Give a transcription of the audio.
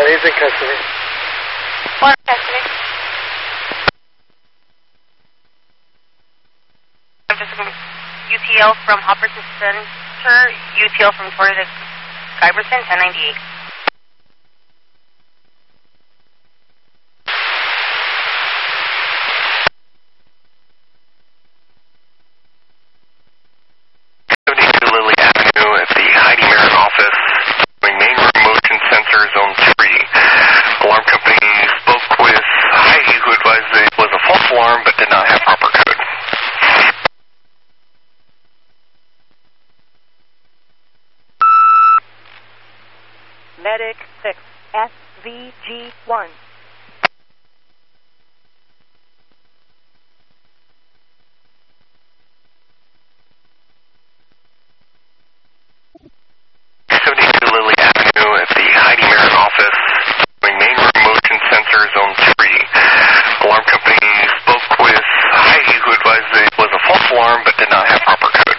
he's in custody. Or custody. UTL from Hopper to Center, UTL from Torrey to Guyverson, 1098. Lily Avenue at the Heidi Marin office, doing main room motion sensor zone 3. Alarm company spoke with Heidi, who advised that it was a false alarm but did not have proper code. Medic 6, SVG1.